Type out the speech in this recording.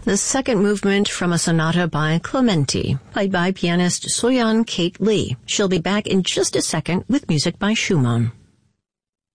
the second movement from a sonata by Clementi, played by pianist Soyeon Kate Lee. She'll be back in just a second with music by Schumann.